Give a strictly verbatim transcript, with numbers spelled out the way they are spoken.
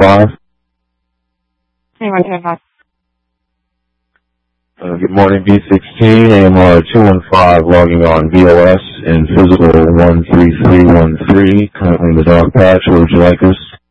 five. twenty-one twenty-five. Uh, good morning, B sixteen, A M R two one five, logging on V O S in physical one three three one three, currently in the dog patch. Where would you like us?